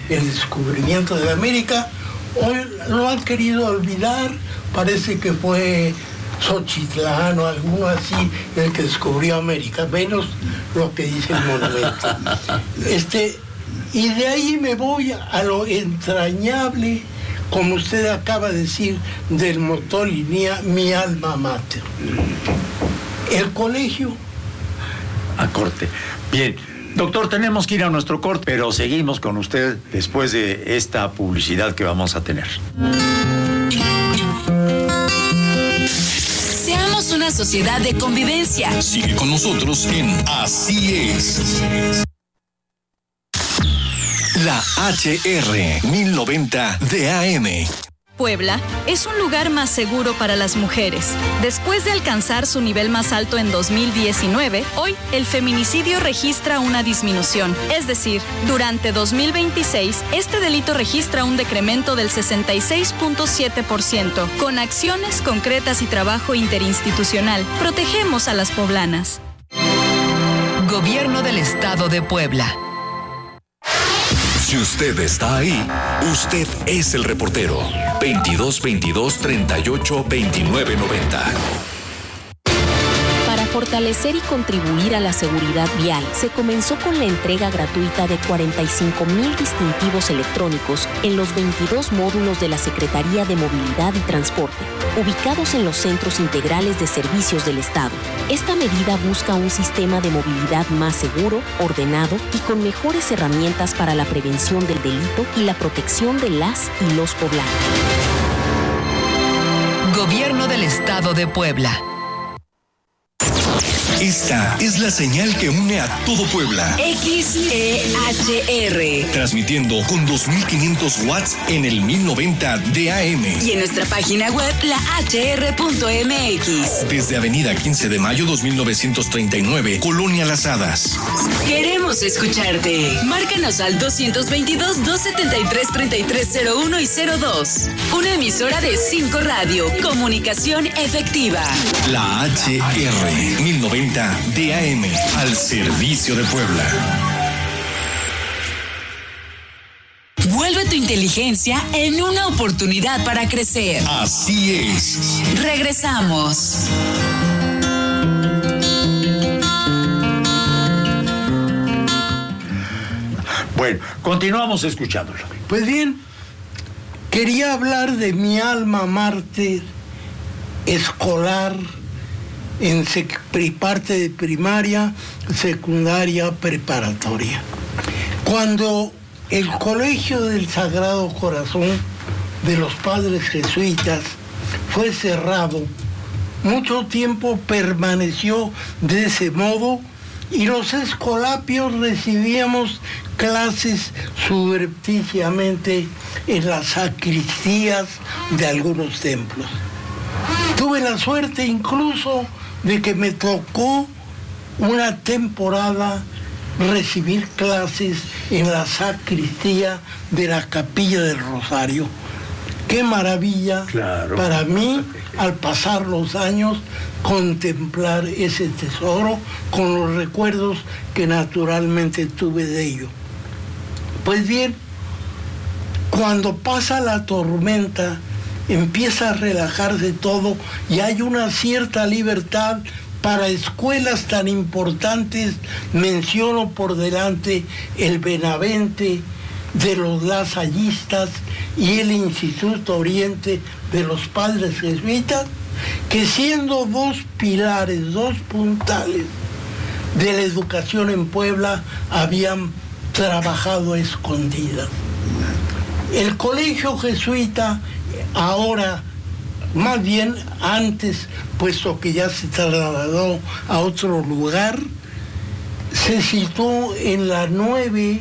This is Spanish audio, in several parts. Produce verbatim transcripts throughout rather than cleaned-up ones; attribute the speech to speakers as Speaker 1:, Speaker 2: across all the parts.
Speaker 1: el descubrimiento de América. Hoy lo han querido olvidar, parece que fue Xochitlán o alguno así el que descubrió América, menos lo que dice el monumento. Este, y de ahí me voy a lo entrañable, como usted acaba de decir, del motor y mía, mi alma mater. El colegio.
Speaker 2: A corte. Bien. Doctor, tenemos que ir a nuestro corte, pero seguimos con usted después de esta publicidad que vamos a tener.
Speaker 3: Seamos una sociedad de convivencia.
Speaker 4: Sigue con nosotros en Así es. La H R mil noventa de A M.
Speaker 5: Puebla es un lugar más seguro para las mujeres. Después de alcanzar su nivel más alto en dos mil diecinueve, hoy el feminicidio registra una disminución. Es decir, durante dos mil veintiséis, este delito registra un decremento del sesenta y seis punto siete por ciento. Con acciones concretas y trabajo interinstitucional, protegemos a las poblanas.
Speaker 3: Gobierno del Estado de Puebla.
Speaker 4: Si usted está ahí, usted es el reportero. veintidós veintidós treinta y ocho veintinueve noventa.
Speaker 6: Para fortalecer y contribuir a la seguridad vial, se comenzó con la entrega gratuita de cuarenta y cinco mil distintivos electrónicos en los veintidós módulos de la Secretaría de Movilidad y Transporte, ubicados en los centros integrales de servicios del Estado. Esta medida busca un sistema de movilidad más seguro, ordenado y con mejores herramientas para la prevención del delito y la protección de las y los poblanos.
Speaker 3: Gobierno del Estado de Puebla.
Speaker 4: Esta es la señal que une a todo Puebla.
Speaker 3: X E H R.
Speaker 4: Transmitiendo con dos mil quinientos watts en el mil noventa de A M.
Speaker 3: Y en nuestra página web, la H R punto M X.
Speaker 4: Desde Avenida quince de mayo dos mil novecientos treinta y nueve, Colonia Las Hadas.
Speaker 3: Queremos escucharte. Márcanos al dos dos dos, dos siete tres, tres tres cero uno y cero dos. Una emisora de cinco Radio. Comunicación efectiva.
Speaker 4: La H R mil noventa de A M, al servicio de Puebla.
Speaker 3: Vuelve tu inteligencia en una oportunidad para crecer.
Speaker 4: Así es.
Speaker 3: Regresamos.
Speaker 2: Bueno, continuamos escuchándolo.
Speaker 1: Pues bien, quería hablar de mi alma mater escolar en sec- parte de primaria, secundaria, preparatoria. Cuando el Colegio del Sagrado Corazón de los Padres Jesuitas fue cerrado, mucho tiempo permaneció de ese modo y los escolapios recibíamos clases subrepticiamente en las sacristías de algunos templos. Tuve la suerte incluso de que me tocó una temporada recibir clases en la sacristía de la Capilla del Rosario. Qué maravilla, claro, para mí, al pasar los años, contemplar ese tesoro con los recuerdos que naturalmente tuve de ello. Pues bien, cuando pasa la tormenta, empieza a relajarse todo y hay una cierta libertad para escuelas tan importantes. Menciono por delante el Benavente de los Lasallistas y el Instituto Oriente de los Padres Jesuitas, que siendo dos pilares, dos puntales de la educación en Puebla, habían trabajado a escondidas. El colegio jesuita, ahora, más bien antes, puesto que ya se trasladó a otro lugar, se situó en la nueve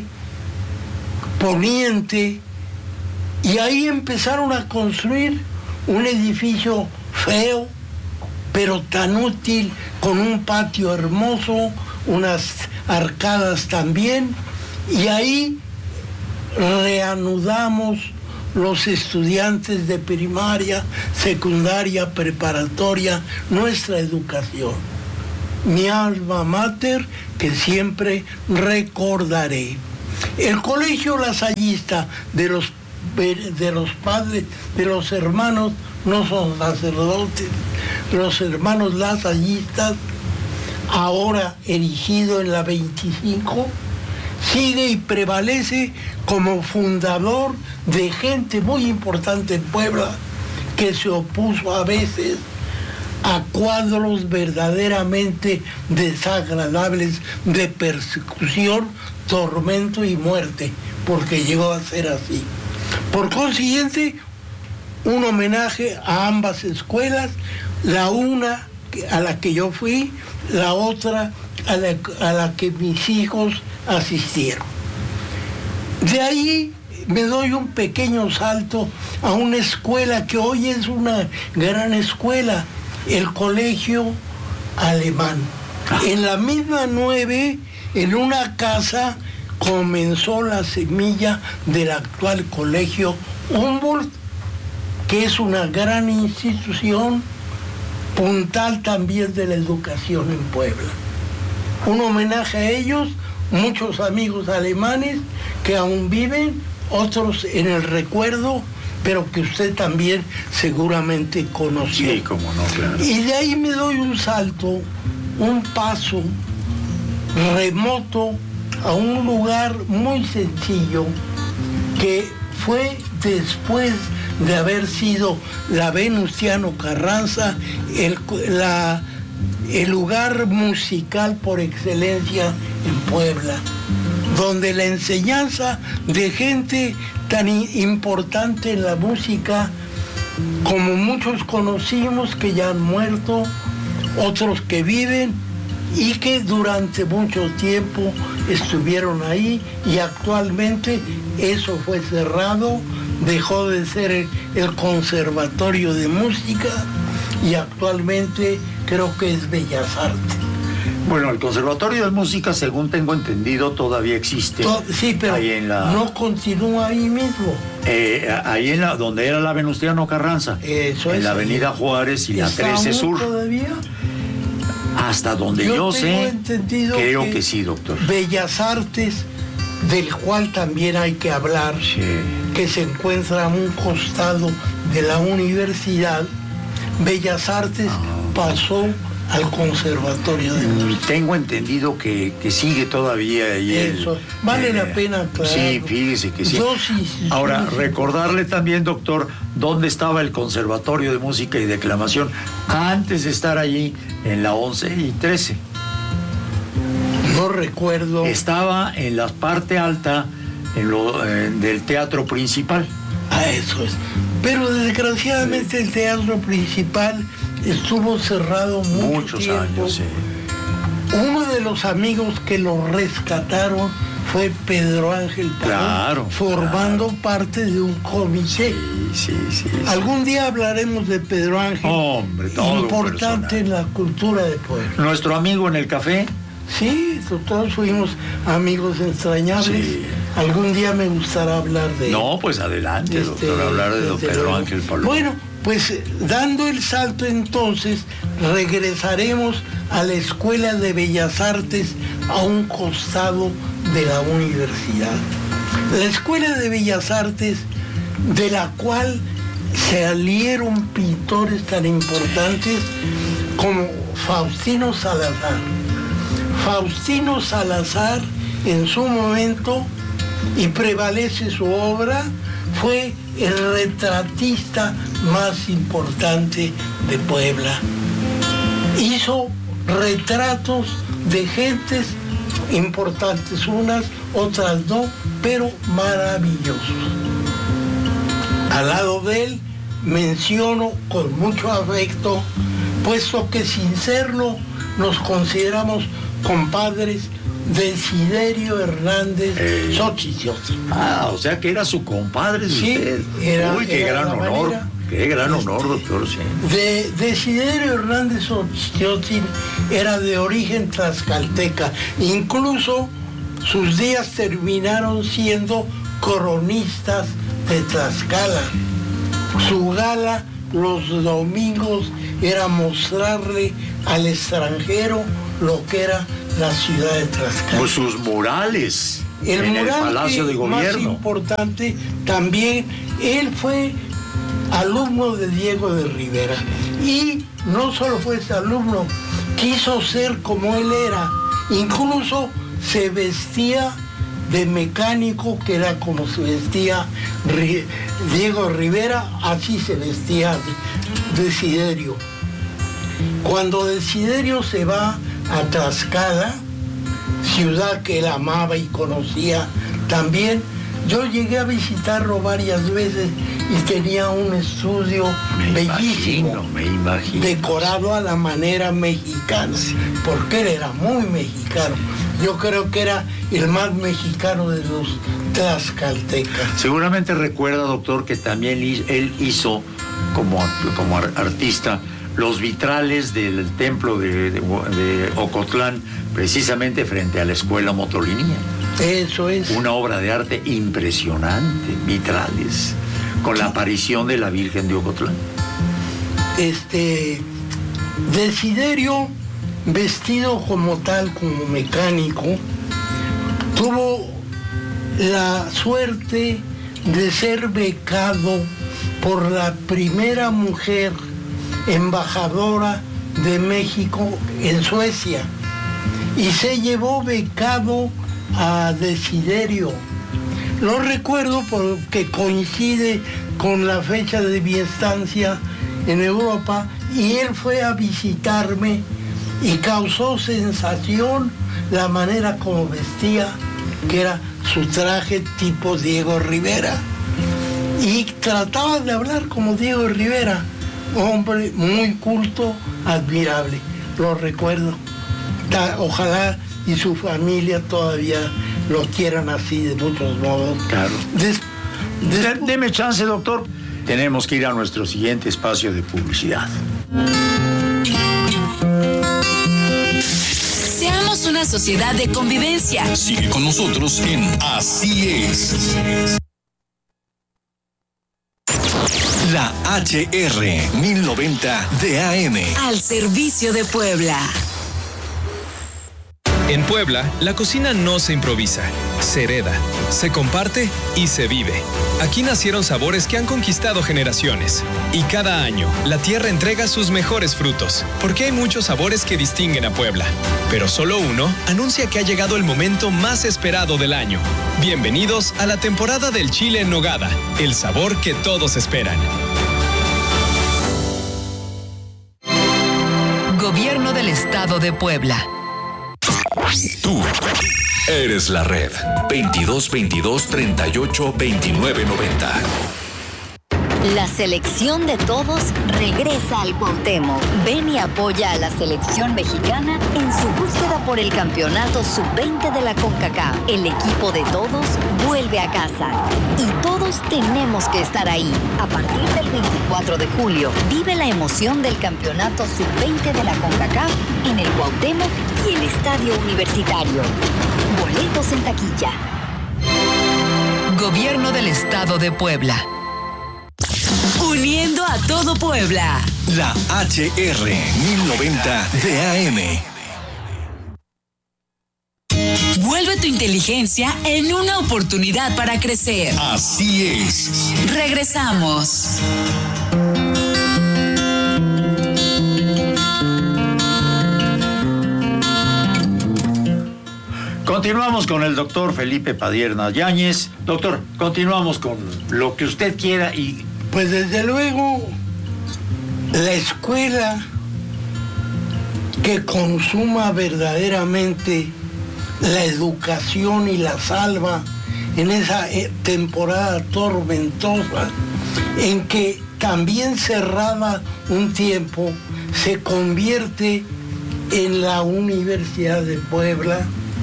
Speaker 1: Poniente y ahí empezaron a construir un edificio feo, pero tan útil, con un patio hermoso, unas arcadas también, y ahí reanudamos los estudiantes de primaria, secundaria, preparatoria, nuestra educación. Mi alma mater, que siempre recordaré. El colegio lasallista de los, de los padres, de los hermanos, no son sacerdotes, los hermanos lasallistas, ahora erigido en la veinticinco, sigue y prevalece como fundador de gente muy importante en Puebla, que se opuso a veces a cuadros verdaderamente desagradables de persecución, tormento y muerte, porque llegó a ser así. Por consiguiente, un homenaje a ambas escuelas, la una a la que yo fui, la otra a la, a la que mis hijos asistieron. De ahí me doy un pequeño salto a una escuela que hoy es una gran escuela, el Colegio Alemán. En la misma nueve, en una casa, comenzó la semilla del actual Colegio Humboldt, que es una gran institución, puntal también de la educación en Puebla. Un homenaje a ellos, muchos amigos alemanes que aún viven, otros en el recuerdo, pero que usted también seguramente conoció.
Speaker 2: Sí, cómo no, claro.
Speaker 1: Y de ahí me doy un salto, un paso remoto a un lugar muy sencillo que fue después de haber sido la Venustiano Carranza, el, la, el lugar musical por excelencia en Puebla, donde la enseñanza de gente tan importante en la música, como muchos conocimos que ya han muerto, otros que viven y que durante mucho tiempo estuvieron ahí, y actualmente eso fue cerrado, dejó de ser el, el Conservatorio de Música y actualmente creo que es Bellas Artes.
Speaker 2: Bueno, el Conservatorio de Música, según tengo entendido, todavía existe.
Speaker 1: To- sí, pero
Speaker 2: ahí en la,
Speaker 1: no continúa ahí mismo.
Speaker 2: Eh, ahí en la, donde era la Venustiano Carranza.
Speaker 1: Eso
Speaker 2: en
Speaker 1: es.
Speaker 2: la Avenida Juárez y la
Speaker 1: ¿Está
Speaker 2: trece
Speaker 1: aún
Speaker 2: Sur.
Speaker 1: todavía?
Speaker 2: Hasta donde yo,
Speaker 1: Yo tengo
Speaker 2: sé,
Speaker 1: entendido
Speaker 2: creo que,
Speaker 1: que
Speaker 2: sí, doctor.
Speaker 1: Bellas Artes, del cual también hay que hablar,
Speaker 2: Sí.
Speaker 1: que se encuentra a un costado de la universidad, Bellas Artes pasó al Conservatorio de Música.
Speaker 2: Tengo entendido que, que sigue todavía ahí. el-
Speaker 1: Eso, vale
Speaker 2: eh,
Speaker 1: la pena aclararlo.
Speaker 2: Sí, fíjese que sí.
Speaker 1: Dos instituciones.
Speaker 2: Ahora, recordarle también, doctor, dónde estaba el Conservatorio de Música y Declamación antes de estar allí en la once y trece.
Speaker 1: No recuerdo.
Speaker 2: Estaba en la parte alta en lo, eh, del teatro principal.
Speaker 1: Ah, eso es. Pero desgraciadamente el teatro principal estuvo cerrado mucho
Speaker 2: Muchos
Speaker 1: tiempo.
Speaker 2: años, sí.
Speaker 1: Uno de los amigos que lo rescataron fue Pedro Ángel Palón,
Speaker 2: Claro,
Speaker 1: formando
Speaker 2: claro.
Speaker 1: parte de un comité.
Speaker 2: Sí, sí, sí. sí.
Speaker 1: Algún día hablaremos de Pedro Ángel,
Speaker 2: Hombre, todo un
Speaker 1: importante
Speaker 2: personaje.
Speaker 1: en la cultura de Puebla.
Speaker 2: Nuestro amigo en el café.
Speaker 1: Sí, todos fuimos amigos entrañables.
Speaker 2: Sí.
Speaker 1: Algún día me gustará hablar de
Speaker 2: No, pues adelante,
Speaker 1: Este,
Speaker 2: doctor, hablar de don
Speaker 1: desde
Speaker 2: Pedro
Speaker 1: luego.
Speaker 2: Ángel Paloma.
Speaker 1: Bueno, pues eh, dando el salto entonces, regresaremos a la Escuela de Bellas Artes a un costado de la universidad. La Escuela de Bellas Artes, de la cual se salieron pintores tan importantes como Faustino Salazar. Faustino Salazar, en su momento, y prevalece su obra, fue el retratista más importante de Puebla. Hizo retratos de gentes importantes, unas, otras no, pero maravillosos. Al lado de él menciono con mucho afecto, puesto que sin serlo nos consideramos compadres, Desiderio Hernández
Speaker 2: Eh.
Speaker 1: Xochitl.
Speaker 2: Ah, o sea que era su compadre de
Speaker 1: Sí,
Speaker 2: usted.
Speaker 1: era-
Speaker 2: Uy, qué
Speaker 1: era
Speaker 2: gran
Speaker 1: la
Speaker 2: honor.
Speaker 1: manera.
Speaker 2: Qué gran
Speaker 1: Este,
Speaker 2: honor, doctor, sí.
Speaker 1: De Desiderio Hernández Xochitl era de origen tlaxcalteca. Incluso sus días terminaron siendo coronistas de Tlaxcala. Su gala los domingos era mostrarle al extranjero lo que era la ciudad de Tlaxcala.
Speaker 2: Pues sus murales.
Speaker 1: El
Speaker 2: en
Speaker 1: mural
Speaker 2: el Palacio de Gobierno.
Speaker 1: Más importante, también él fue alumno de Diego de Rivera. Y no solo fue ese alumno, quiso ser como él era. Incluso se vestía de mecánico, que era como se vestía Diego Rivera, así se vestía Desiderio. Cuando Desiderio se va a Tlaxcala, ciudad que él amaba y conocía también, yo llegué a visitarlo varias veces y tenía un estudio me bellísimo,
Speaker 2: imagino, me imagino.
Speaker 1: decorado a la manera mexicana, porque él era muy mexicano. Yo creo que era el más mexicano de los tlaxcaltecas.
Speaker 2: Seguramente recuerda, doctor, que también él hizo, como, como artista, los vitrales del templo de, de, de Ocotlán, precisamente frente a la escuela Motolinía.
Speaker 1: Eso es.
Speaker 2: Una obra de arte impresionante, vitrales, con la aparición de la Virgen de Ocotlán.
Speaker 1: Este, Desiderio, vestido como tal, como mecánico, tuvo la suerte de ser becado por la primera mujer embajadora de México en Suecia, y se llevó becado a Desiderio. Lo recuerdo porque coincide con la fecha de mi estancia en Europa, y él fue a visitarme y causó sensación la manera como vestía, que era su traje tipo Diego Rivera, y trataba de hablar como Diego Rivera, hombre muy culto, admirable. Lo recuerdo. Ojalá y su familia todavía lo quieran así, de muchos modos.
Speaker 2: Claro.
Speaker 1: Des, des...
Speaker 2: Deme chance, doctor. Tenemos que ir a nuestro siguiente espacio de publicidad.
Speaker 3: Seamos una sociedad de convivencia.
Speaker 4: Sigue con nosotros en Así es. La H R mil noventa de A M.
Speaker 3: Al servicio de Puebla.
Speaker 7: En Puebla, la cocina no se improvisa, se hereda, se comparte y se vive. Aquí nacieron sabores que han conquistado generaciones. Y cada año, la tierra entrega sus mejores frutos, porque hay muchos sabores que distinguen a Puebla. Pero solo uno anuncia que ha llegado el momento más esperado del año. Bienvenidos a la temporada del chile en nogada, el sabor que todos esperan.
Speaker 3: Gobierno del Estado de Puebla.
Speaker 4: Tú eres la red. veintidós veintidós treinta y ocho veintinueve noventa.
Speaker 8: La selección de todos regresa al Cuauhtémoc. Ven y apoya a la selección mexicana en su búsqueda por el campeonato sub veinte de la CONCACAF. El equipo de todos vuelve a casa y todos tenemos que estar ahí. A partir del veinticuatro de julio, vive la emoción del campeonato sub veinte de la CONCACAF en el Cuauhtémoc y el Estadio Universitario. Boletos en taquilla.
Speaker 3: Gobierno del Estado de Puebla. Uniendo a todo Puebla.
Speaker 4: La H R mil noventa de A M.
Speaker 3: Vuelve tu inteligencia en una oportunidad para crecer.
Speaker 4: Así es.
Speaker 3: Regresamos.
Speaker 2: Continuamos con el doctor Felipe Padierna Yáñez. Doctor, continuamos con lo que usted quiera y...
Speaker 1: Pues desde luego, la escuela que consuma verdaderamente la educación y la salva en esa temporada tormentosa, en que también cerrada un tiempo, se convierte en la Universidad de Puebla,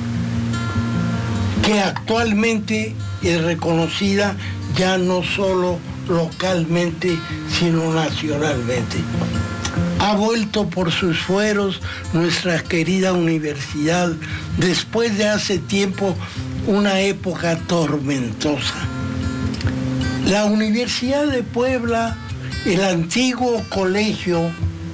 Speaker 1: que actualmente es reconocida ya no solo localmente, sino nacionalmente. Ha vuelto por sus fueros nuestra querida universidad después de hace tiempo una época tormentosa. La Universidad de Puebla, el antiguo colegio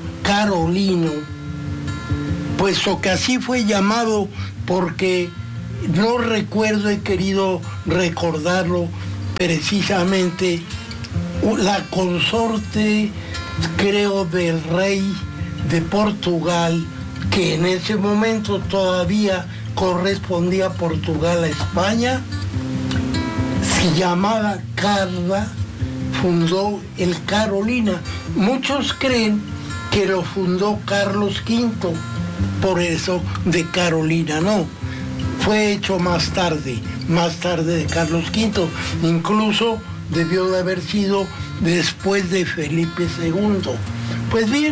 Speaker 1: carolino, puesto que así fue llamado porque no recuerdo, he querido recordarlo precisamente, la consorte, creo, del rey de Portugal, que en ese momento todavía correspondía a Portugal a España, se llamaba Carla, fundó el Carolina. Muchos creen que lo fundó Carlos quinto, por eso de Carolina, no. Fue hecho más tarde, más tarde de Carlos quinto. Incluso debió de haber sido después de Felipe segundo. Pues bien,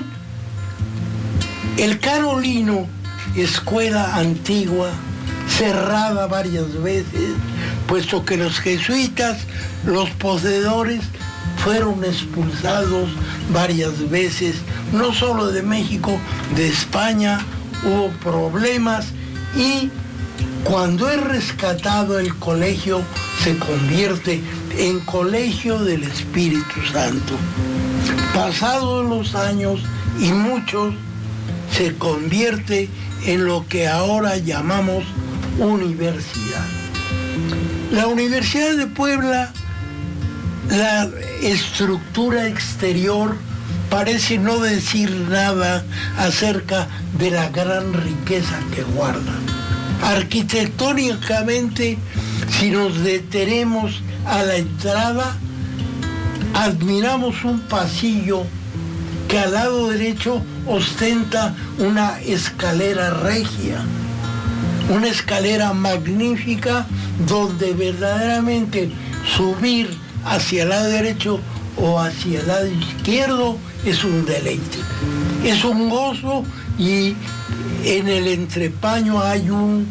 Speaker 1: el Carolino, escuela antigua, cerrada varias veces, puesto que los jesuitas, los poseedores, fueron expulsados varias veces, no solo de México, de España, hubo problemas, y cuando es rescatado el colegio se convierte en Colegio del Espíritu Santo. Pasados los años y muchos, se convierte en lo que ahora llamamos universidad. La Universidad de Puebla, la estructura exterior parece no decir nada acerca de la gran riqueza que guarda. Arquitectónicamente, si nos detenemos a la entrada, admiramos un pasillo que al lado derecho ostenta una escalera regia, una escalera magnífica donde verdaderamente subir hacia el lado derecho o hacia el lado izquierdo es un deleite, es un gozo, y en el entrepaño hay un,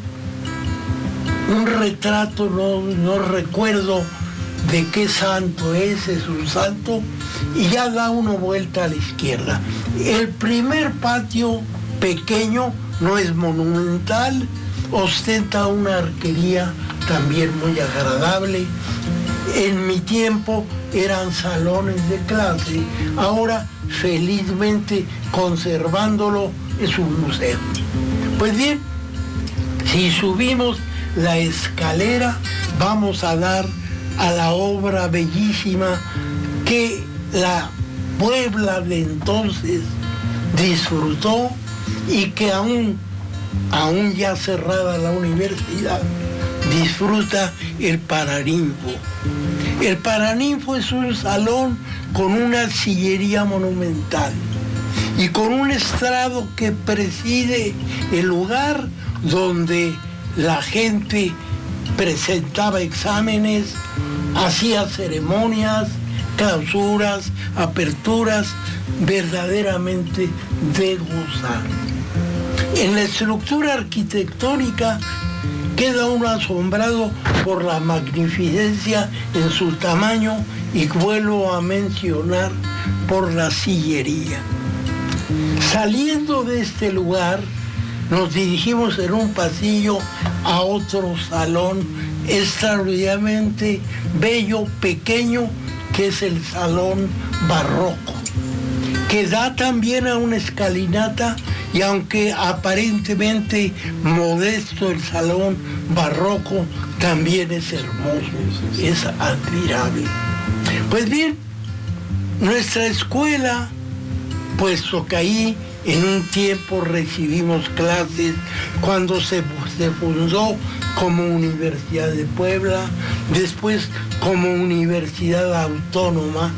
Speaker 1: un retrato, no, no recuerdo de qué santo es, es un santo, y ya da una vuelta a la izquierda. El primer patio pequeño, no es monumental, ostenta una arquería también muy agradable. En mi tiempo eran salones de clase, ahora felizmente conservándolo es un museo. Pues bien, si subimos la escalera vamos a dar a la obra bellísima que la Puebla de entonces disfrutó y que aún, aún ya cerrada la universidad, disfruta el Paraninfo. El Paraninfo es un salón con una sillería monumental y con un estrado que preside el lugar donde la gente presentaba exámenes, hacía ceremonias, clausuras, aperturas, verdaderamente de gozar. En la estructura arquitectónica queda uno asombrado por la magnificencia en su tamaño y vuelvo a mencionar por la sillería. Saliendo de este lugar, nos dirigimos en un pasillo a otro salón extraordinariamente bello, pequeño, que es el Salón Barroco, que da también a una escalinata, y aunque aparentemente modesto el Salón Barroco, también es hermoso, es admirable. Pues bien, nuestra escuela, puesto que ahí en un tiempo recibimos clases, cuando se, se fundó como Universidad de Puebla, después como Universidad Autónoma,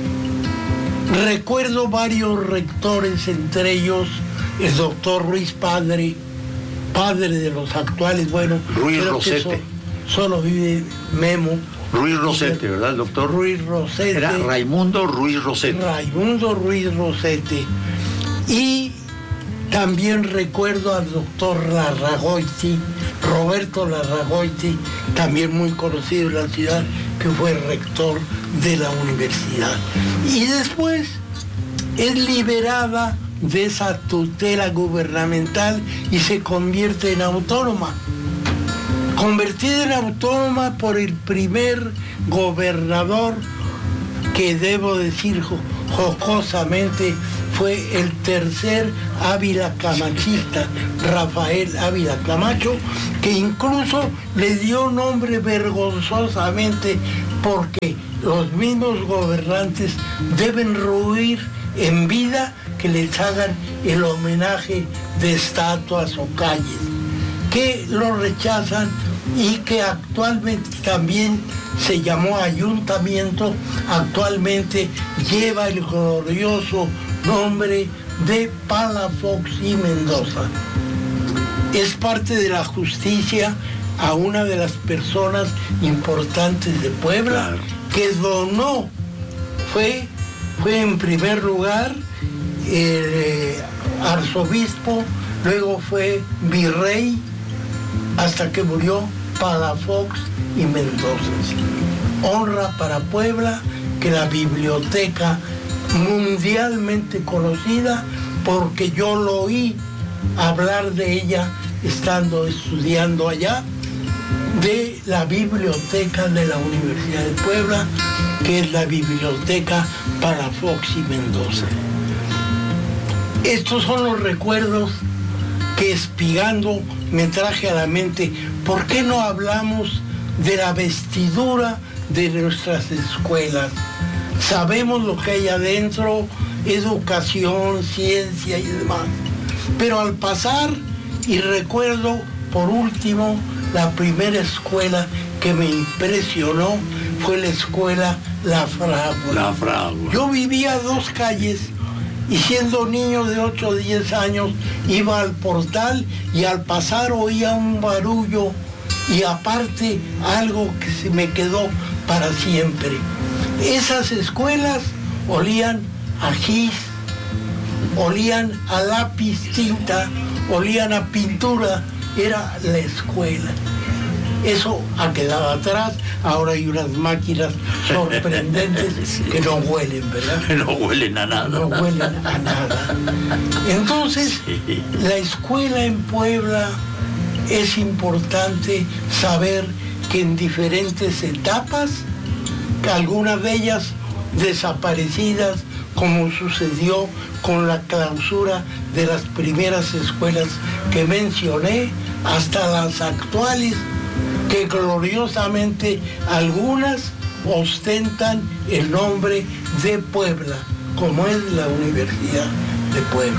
Speaker 1: recuerdo varios rectores, entre ellos el doctor Ruiz Padre, padre de los actuales, bueno,
Speaker 2: Ruiz Rosete.
Speaker 1: So, solo vive Memo.
Speaker 2: Ruiz Rosete, ¿verdad, el doctor?
Speaker 1: Ruiz Rosete.
Speaker 2: Era Raimundo Ruiz Rosete.
Speaker 1: Raimundo Ruiz Rosete. Y también recuerdo al doctor Larragoiti, Roberto Larragoiti, también muy conocido en la ciudad, que fue rector de la universidad. Y después es liberada de esa tutela gubernamental y se convierte en autónoma. Convertida en autónoma por el primer gobernador, que debo decir jocosamente, fue el tercer Ávila camachista, Rafael Ávila Camacho, que incluso le dio nombre vergonzosamente porque los mismos gobernantes deben ruir en vida que les hagan el homenaje de estatuas o calles, que lo rechazan y que actualmente también se llamó ayuntamiento, actualmente lleva el glorioso nombre de Palafox y Mendoza. Es parte de la justicia a una de las personas importantes de Puebla, claro, que donó, fue, fue en primer lugar el eh, arzobispo, luego fue virrey, hasta que murió Palafox y Mendoza. Honra para Puebla que la biblioteca mundialmente conocida, porque yo lo oí hablar de ella estando estudiando allá, de la biblioteca de la Universidad de Puebla, que es la biblioteca Palafox y Mendoza. Estos son los recuerdos que espigando me traje a la mente. ¿Por qué no hablamos de la vestidura de nuestras escuelas? Sabemos lo que hay adentro, educación, ciencia y demás. Pero al pasar, y recuerdo por último, la primera escuela que me impresionó fue la escuela La Fragua.
Speaker 2: La Fragua.
Speaker 1: Yo vivía a dos calles y siendo niño de ocho o diez años iba al portal y al pasar oía un barullo y aparte algo que se me quedó para siempre. Esas escuelas olían a gis, olían a lápiz tinta, olían a pintura, era la escuela. Eso ha quedado atrás, ahora hay unas máquinas sorprendentes sí, que no huelen, ¿verdad?
Speaker 2: Que no huelen a nada.
Speaker 1: No huelen a nada. Entonces, sí, la escuela en Puebla es importante saber que en diferentes etapas, algunas de ellas desaparecidas, como sucedió con la clausura de las primeras escuelas que mencioné, hasta las actuales, que gloriosamente algunas ostentan el nombre de Puebla, como es la Universidad de Puebla.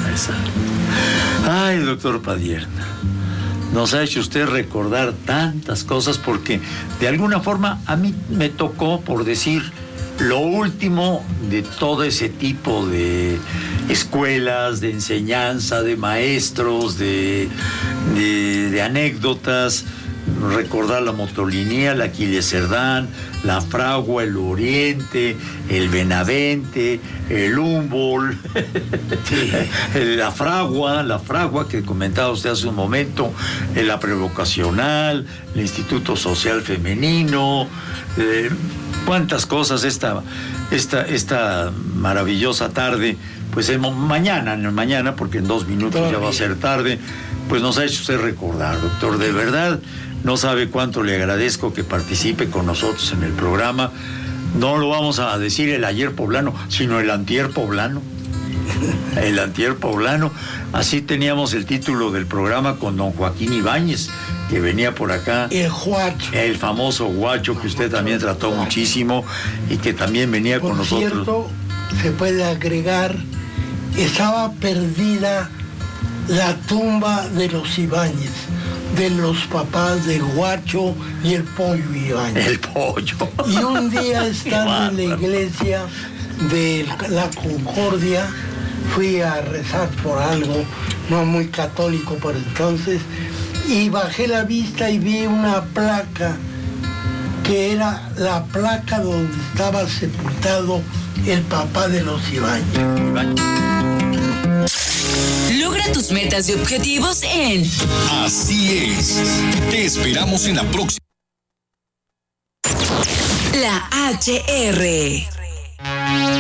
Speaker 2: Ay, doctor Padierna, nos ha hecho usted recordar tantas cosas porque de alguna forma a mí me tocó, por decir, lo último de todo ese tipo de escuelas, de enseñanza, de maestros, de, de, de anécdotas. Recordar la Motolinía, la Aquiles Cerdán, la Fragua, el Oriente, el Benavente, el Humboldt, sí, la Fragua, la Fragua que comentaba usted hace un momento, la Prevocacional, el Instituto Social Femenino, eh, cuántas cosas esta, esta, esta maravillosa tarde, pues en, mañana, en mañana, porque en dos minutos Todavía. ya va a ser tarde, pues nos ha hecho usted recordar, doctor, de verdad. No sabe cuánto le agradezco que participe con nosotros en el programa. No lo vamos a decir el ayer poblano, sino el antier poblano. El antier poblano. Así teníamos el título del programa con don Joaquín Ibáñez, que venía por acá.
Speaker 1: El Guacho.
Speaker 2: El famoso Guacho, que usted también trató muchísimo y que también venía
Speaker 1: por
Speaker 2: con nosotros.
Speaker 1: Cierto, se puede agregar, estaba perdida la tumba de los Ibáñez, de los papás del Guacho y el Pollo Ibáñez.
Speaker 2: El Pollo.
Speaker 1: Y un día estando en la iglesia de la Concordia, fui a rezar por algo, no muy católico por entonces, y bajé la vista y vi una placa, que era la placa donde estaba sepultado el papá de los Ibáñez.
Speaker 3: Logra tus metas y objetivos en
Speaker 4: Así es. Te esperamos en la próxima.
Speaker 3: La H R.